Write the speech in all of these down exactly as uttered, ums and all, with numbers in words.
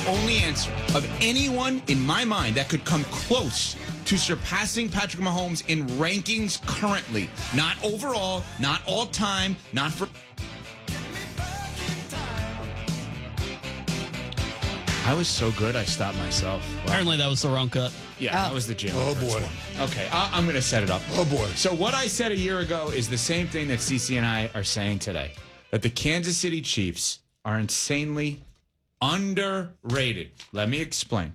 only answer of anyone in my mind that could come close to surpassing Patrick Mahomes in rankings currently. Not overall, not all time, not for... I was so good, I stopped myself. Wow. Apparently that was the wrong cut. Yeah, Oh. that was the Jim. Oh, Hurts boy. one. Okay, I, I'm going to set it up. Oh, boy. So what I said a year ago is the same thing that C C and I are saying today. That the Kansas City Chiefs are insanely underrated. Let me explain.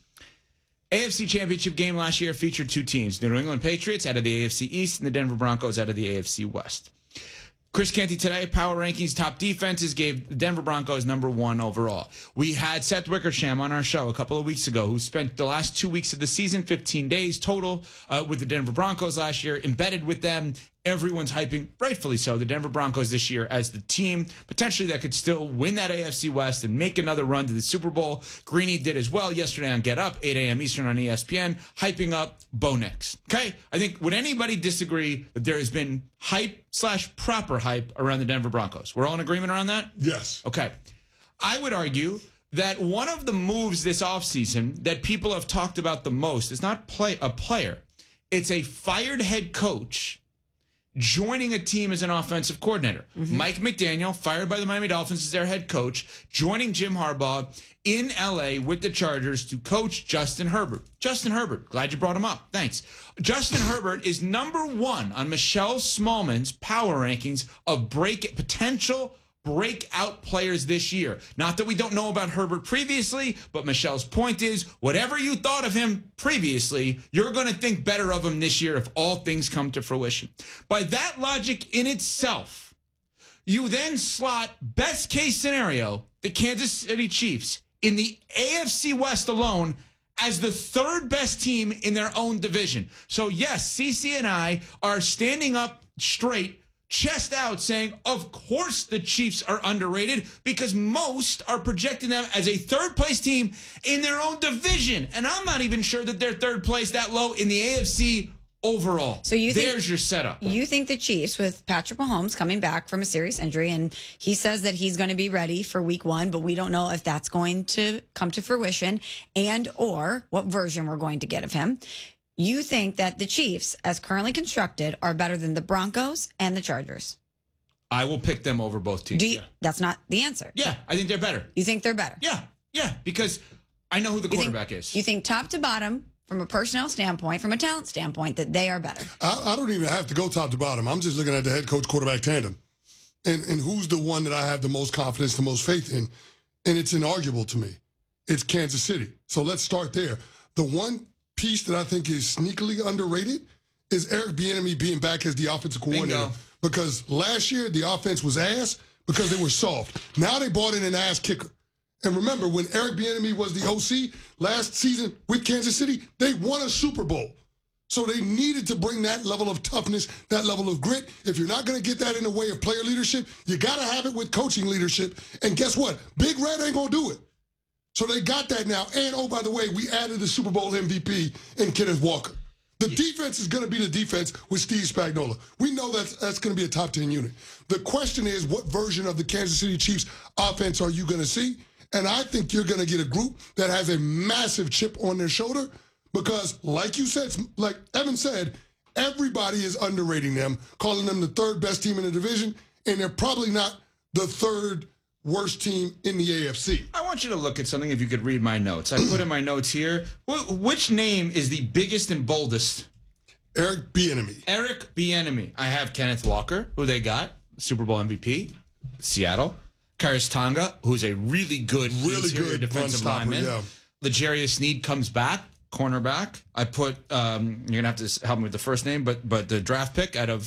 A F C Championship game last year featured two teams, the New England Patriots out of the A F C East and the Denver Broncos out of the A F C West. Chris Canty today, Power Rankings, top defenses, gave the Denver Broncos number one overall. We had Seth Wickersham on our show a couple of weeks ago, who spent the last two weeks of the season, fifteen days total, uh, with the Denver Broncos last year, embedded with them. Everyone's hyping, rightfully so, the Denver Broncos this year as the team potentially that could still win that A F C West and make another run to the Super Bowl. Greeny did as well yesterday on Get Up, eight a.m. Eastern on E S P N, hyping up Bo Nix. Okay? I think, would anybody disagree that there has been hype slash proper hype around the Denver Broncos? We're all in agreement around that? Yes. Okay. I would argue that one of the moves this offseason that people have talked about the most is not play a player. It's a fired head coach joining a team as an offensive coordinator. Mm-hmm. Mike McDaniel, fired by the Miami Dolphins as their head coach, joining Jim Harbaugh in L A with the Chargers to coach Justin Herbert. Justin Herbert, glad you brought him up. Thanks. Justin Herbert is number one on Michelle Smallman's power rankings of break potential breakout players this year. Not that we don't know about Herbert previously, but Michelle's point is, whatever you thought of him previously, you're going to think better of him this year if all things come to fruition. By that logic in itself, you then slot, best case scenario, the Kansas City Chiefs in the A F C West alone as the third best team in their own division. So yes, C C and I are standing up straight, chest out, saying, of course the Chiefs are underrated because most are projecting them as a third-place team in their own division. And I'm not even sure that they're third place that low in the A F C overall. So you There's think, your setup. You think the Chiefs, with Patrick Mahomes coming back from a serious injury, and he says that he's going to be ready for week one, but we don't know if that's going to come to fruition and or what version we're going to get of him. You think that the Chiefs, as currently constructed, are better than the Broncos and the Chargers? I will pick them over both teams. Do you, yeah. That's not the answer. yeah, I think they're better. You think they're better? Yeah, yeah, because I know who the You quarterback think, is. You think top to bottom, from a personnel standpoint, from a talent standpoint, that they are better? I, I don't even have to go top to bottom. I'm just looking at the head coach quarterback tandem. And, and who's the one that I have the most confidence, the most faith in? And it's inarguable to me. It's Kansas City. So let's start there. The one piece that I think is sneakily underrated is Eric Bieniemy being back as the offensive coordinator. Bingo. Because last year the offense was ass because they were soft. Now they brought in an ass kicker. And remember, when Eric Bieniemy was the O C last season with Kansas City, they won a Super Bowl. So they needed to bring that level of toughness, that level of grit. If you're not going to get that in the way of player leadership, you got to have it with coaching leadership. And guess what? Big Red ain't going to do it. So they got that now. And, oh, by the way, we added the Super Bowl M V P in Kenneth Walker. The defense is going to be the defense with Steve Spagnuolo. We know that's, that's going to be a top ten unit. The question is, what version of the Kansas City Chiefs offense are you going to see? And I think you're going to get a group that has a massive chip on their shoulder because, like you said, like Evan said, everybody is underrating them, calling them the third best team in the division, and they're probably not the third worst team in the A F C. I want you to look at something if you could read my notes. I put in my notes here. Wh- which name is the biggest and boldest? Eric Bieniemy. Eric Bieniemy. I have Kenneth Walker, who they got, Super Bowl M V P, Seattle. Karis Tonga, who's a really good, Really interior good defensive run stopper, lineman. yeah. L'Jarius Sneed comes back, cornerback. I put, um, you're going to have to help me with the first name, but but the draft pick out of